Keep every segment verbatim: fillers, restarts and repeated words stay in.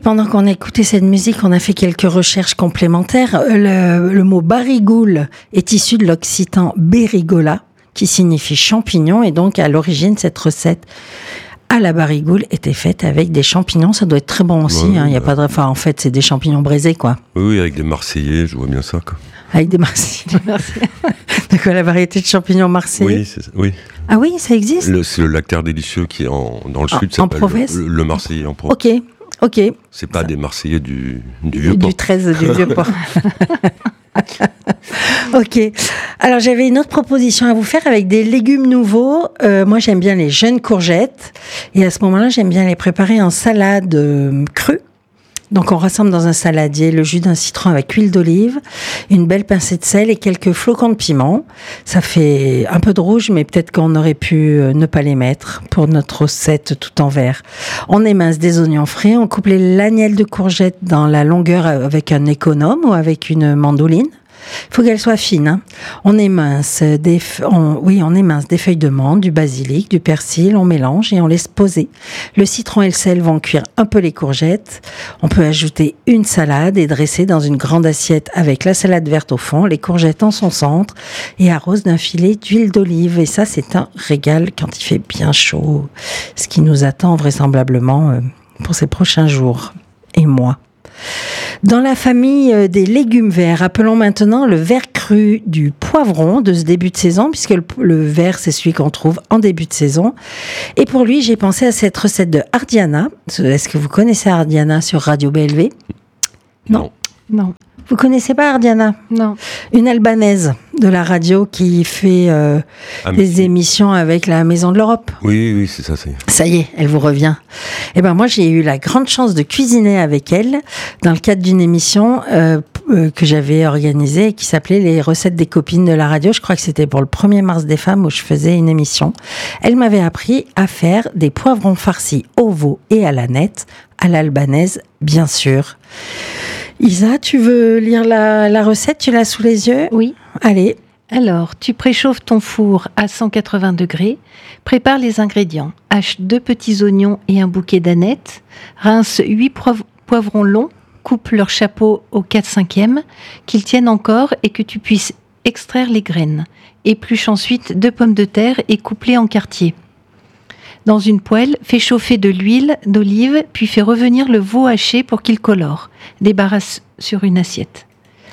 pendant qu'on a écouté cette musique, on a fait quelques recherches complémentaires. Le, le mot barigoule est issu de l'occitan berigola, qui signifie champignon, et donc à l'origine, cette recette à la barigoule était faite avec des champignons. Ça doit être très bon aussi. Il ouais, hein, y a euh... pas de... enfin, en fait, c'est des champignons braisés, quoi. Oui, oui, avec des Marseillais, je vois bien ça, quoi. Avec des Marseillais. D'accord, la variété de champignons marseillais. Oui, c'est ça. Oui. Ah oui, ça existe. Le, c'est le lactaire délicieux qui est en, dans le en, sud, en Provence. Le, le Marseillais en Provence. Ok, ok. C'est pas ça. Des Marseillais du, du Vieux-Port. Du treize du Vieux-Port. Ok. Alors j'avais une autre proposition à vous faire avec des légumes nouveaux. Euh, moi j'aime bien les jeunes courgettes et à ce moment-là j'aime bien les préparer en salade euh, crue. Donc on rassemble dans un saladier le jus d'un citron avec huile d'olive, une belle pincée de sel et quelques flocons de piment. Ça fait un peu de rouge, mais peut-être qu'on aurait pu ne pas les mettre pour notre recette tout en vert. On émince des oignons frais, on coupe les lagnelles de courgettes dans la longueur avec un économe ou avec une mandoline. Il faut qu'elle soit fine. Hein. On émince des, on, oui, on émince des feuilles de menthe, du basilic, du persil, on mélange et on laisse poser. Le citron et le sel vont cuire un peu les courgettes. On peut ajouter une salade et dresser dans une grande assiette avec la salade verte au fond, les courgettes en son centre et arrose d'un filet d'huile d'olive. Et ça, c'est un régal quand il fait bien chaud, ce qui nous attend vraisemblablement pour ces prochains jours et mois. Dans la famille des légumes verts, appelons maintenant le vert cru du poivron de ce début de saison, puisque le, le vert, c'est celui qu'on trouve en début de saison. Et pour lui, j'ai pensé à cette recette de Ardiana. Est-ce que vous connaissez Ardiana sur Radio B L V ? Non. Non. Vous connaissez pas Ardiana ? Non. Une Albanaise de la radio qui fait euh, ah, des émissions avec la Maison de l'Europe. Oui, oui, c'est ça, c'est. Ça y est, elle vous revient. Eh ben moi, j'ai eu la grande chance de cuisiner avec elle dans le cadre d'une émission euh, euh, que j'avais organisée et qui s'appelait Les recettes des copines de la radio. Je crois que c'était pour le premier mars des femmes où je faisais une émission. Elle m'avait appris à faire des poivrons farcis au veau et à la nette, à l'albanaise, bien sûr. Isa, tu veux lire la, la recette ? Tu l'as sous les yeux ? Oui. Allez. Alors, tu préchauffes ton four à cent quatre-vingts degrés. Prépare les ingrédients. Hache deux petits oignons et un bouquet d'anettes. Rince huit poiv- poivrons longs. Coupe leur chapeau au quatre cinquièmes. Qu'ils tiennent encore et que tu puisses extraire les graines. Épluche ensuite deux pommes de terre et coupe-les en quartiers. Dans une poêle, fais chauffer de l'huile d'olive, puis fais revenir le veau haché pour qu'il colore. Débarrasse sur une assiette.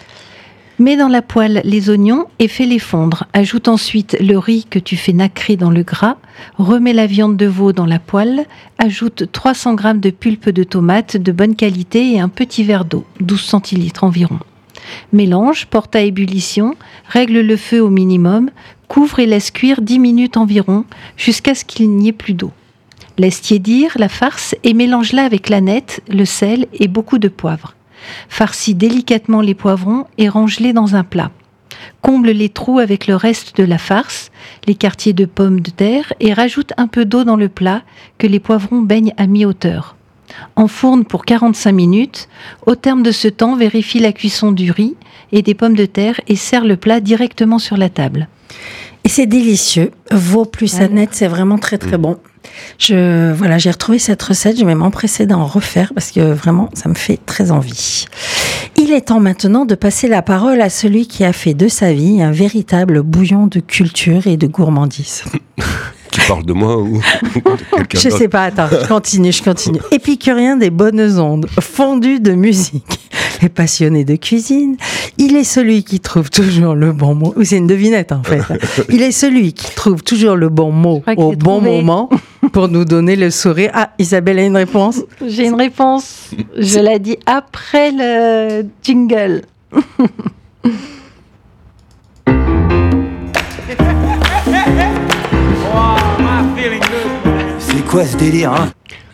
Mets dans la poêle les oignons et fais-les fondre. Ajoute ensuite le riz que tu fais nacrer dans le gras. Remets la viande de veau dans la poêle. Ajoute trois cents grammes de pulpe de tomate de bonne qualité et un petit verre d'eau, douze centilitres environ. Mélange, porte à ébullition, règle le feu au minimum, couvre et laisse cuire dix minutes environ jusqu'à ce qu'il n'y ait plus d'eau. Laisse tiédir la farce et mélange-la avec l'aneth, le sel et beaucoup de poivre. Farcis délicatement les poivrons et range-les dans un plat. Comble les trous avec le reste de la farce, les quartiers de pommes de terre et rajoute un peu d'eau dans le plat que les poivrons baignent à mi-hauteur. Enfourne pour quarante-cinq minutes. Au terme de ce temps, vérifie la cuisson du riz et des pommes de terre et sers le plat directement sur la table. Et c'est délicieux. Veau plus ouais. Aneth, c'est vraiment très très bon. Je, voilà, j'ai retrouvé cette recette, je vais m'empresser d'en refaire parce que vraiment, ça me fait très envie. Il est temps maintenant de passer la parole à celui qui a fait de sa vie un véritable bouillon de culture et de gourmandise. Tu parles de moi ou de quelqu'un Je d'autre ? sais pas, attends, je continue, je continue. Épicurien des bonnes ondes, fondu de musique et passionné de cuisine, il est celui qui trouve toujours le bon mot. Ou c'est une devinette en fait. Il est celui qui trouve toujours le bon mot au bon trouvé. moment pour nous donner le sourire. Ah, Isabelle a une réponse ? J'ai une réponse. Je l'ai dit après le jingle. C'est quoi ce délire, hein ?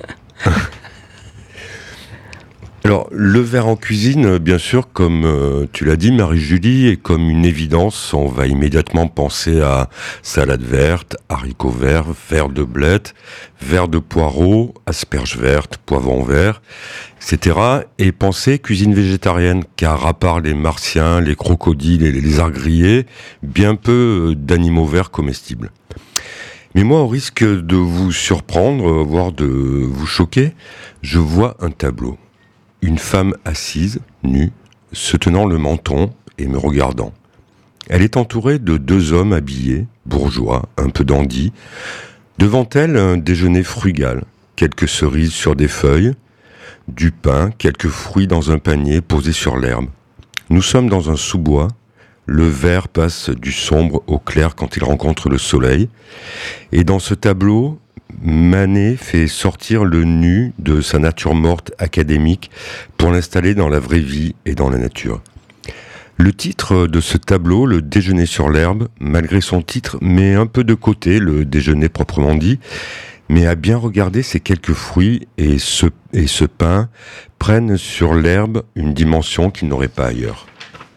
Alors, le verre en cuisine, bien sûr, comme euh, tu l'as dit, Marie-Julie, est comme une évidence. On va immédiatement penser à salade verte, haricots verts, verre de blettes, verre de poireaux, asperges vertes, poivrons verts, et cetera. Et penser cuisine végétarienne, car à part les martiens, les crocodiles et les lézards grillés, bien peu d'animaux verts comestibles. Mais moi, au risque de vous surprendre, voire de vous choquer, je vois un tableau. une femme assise, nue, se tenant le menton et me regardant. Elle est entourée de deux hommes habillés, bourgeois, un peu dandys. Devant elle, un déjeuner frugal, quelques cerises sur des feuilles, du pain, quelques fruits dans un panier posé sur l'herbe. Nous sommes dans un sous-bois. Le vert passe du sombre au clair quand il rencontre le soleil. Et dans ce tableau, Manet fait sortir le nu de sa nature morte académique pour l'installer dans la vraie vie et dans la nature. Le titre de ce tableau, Le déjeuner sur l'herbe, malgré son titre, met un peu de côté le déjeuner proprement dit, mais à bien regarder ces quelques fruits et ce, et ce pain prennent sur l'herbe une dimension qu'ils n'auraient pas ailleurs.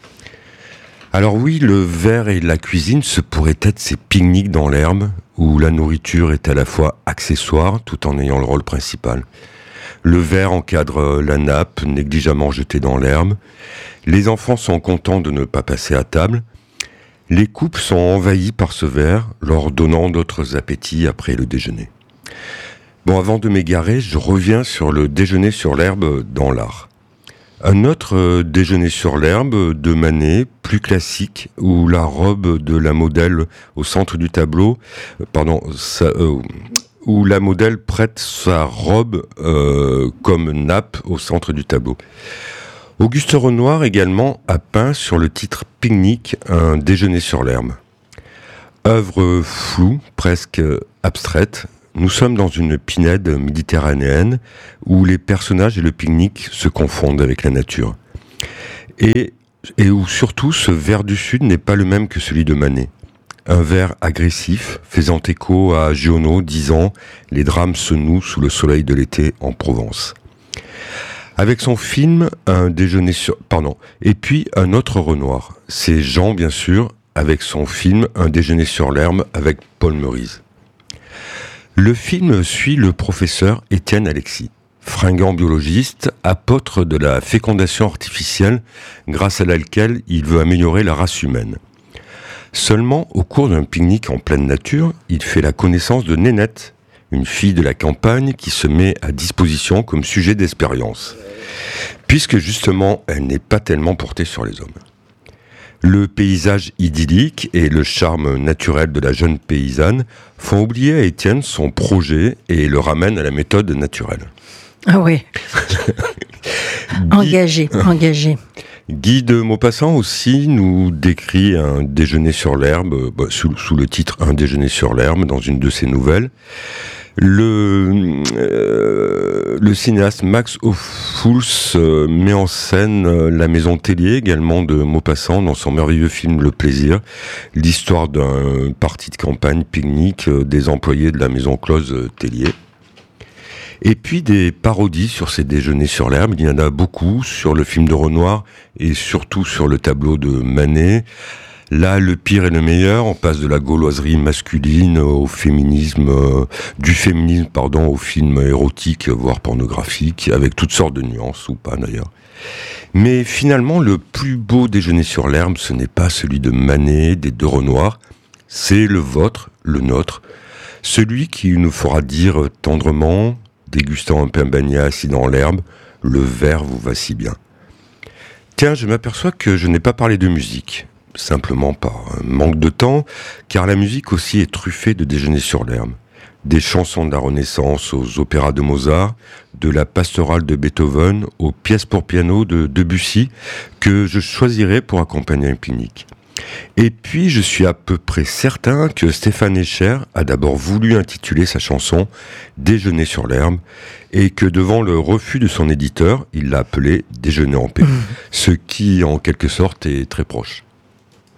Alors oui, le verre et la cuisine, ce pourrait être ces pique-niques dans l'herbe, où la nourriture est à la fois accessoire tout en ayant le rôle principal. Le verre encadre la nappe, négligemment jetée dans l'herbe. Les enfants sont contents de ne pas passer à table. Les coupes sont envahies par ce verre, leur donnant d'autres appétits après le déjeuner. Bon, avant de m'égarer, je reviens sur le déjeuner sur l'herbe dans l'art. Un autre euh, déjeuner sur l'herbe de Manet, plus classique, où la robe de la modèle au centre du tableau, euh, pardon, ça, euh, où la modèle prête sa robe euh, comme nappe au centre du tableau. Auguste Renoir également a peint sur le titre Pique-nique un déjeuner sur l'herbe. Œuvre floue, presque abstraite. Nous sommes dans une pinède méditerranéenne où les personnages et le pique-nique se confondent avec la nature. Et, et où surtout ce vers du Sud n'est pas le même que celui de Manet. Un vers agressif, faisant écho à Giono disant « Les drames se nouent sous le soleil de l'été en Provence ». Avec son film Un déjeuner sur... Pardon. Et puis un autre Renoir. C'est Jean, bien sûr, avec son film Un déjeuner sur l'herbe avec Paul Meurice. Le film suit le professeur Étienne Alexis, fringant biologiste, apôtre de la fécondation artificielle, grâce à laquelle il veut améliorer la race humaine. Seulement, au cours d'un pique-nique en pleine nature, il fait la connaissance de Nénette, une fille de la campagne qui se met à disposition comme sujet d'expérience, puisque justement, elle n'est pas tellement portée sur les hommes. Le paysage idyllique et le charme naturel de la jeune paysanne font oublier à Étienne son projet et le ramènent à la méthode naturelle. Ah oui. engagé, engagé. Guy de Maupassant aussi nous décrit un déjeuner sur l'herbe, bah, sous, sous le titre Un déjeuner sur l'herbe, dans une de ses nouvelles. Le, euh, le cinéaste Max Ophuls euh, met en scène euh, la maison Tellier, également de Maupassant, dans son merveilleux film Le Plaisir, l'histoire d'un parti de campagne pique-nique euh, des employés de la maison close euh, Tellier. Et puis des parodies sur ces déjeuners sur l'herbe, il y en a beaucoup sur le film de Renoir et surtout sur le tableau de Manet. Là, le pire et le meilleur, on passe de la gauloiserie masculine au féminisme, euh, du féminisme, pardon, au film érotique, voire pornographique, avec toutes sortes de nuances, ou pas d'ailleurs. Mais finalement, le plus beau déjeuner sur l'herbe, ce n'est pas celui de Manet, des deux Renoirs, c'est le vôtre, le nôtre, celui qui nous fera dire tendrement, dégustant un pain bagné assis dans l'herbe, le verre vous va si bien. Tiens, je m'aperçois que je n'ai pas parlé de musique. Simplement par un manque de temps, car la musique aussi est truffée de déjeuners sur l'herbe. Des chansons de la Renaissance aux opéras de Mozart, de la pastorale de Beethoven aux pièces pour piano de Debussy, que je choisirai pour accompagner un pique-nique. Et puis, je suis à peu près certain que Stéphane Escher a d'abord voulu intituler sa chanson « Déjeuner sur l'herbe » et que devant le refus de son éditeur, il l'a appelé « Déjeuner en paix », ce qui, en quelque sorte, est très proche.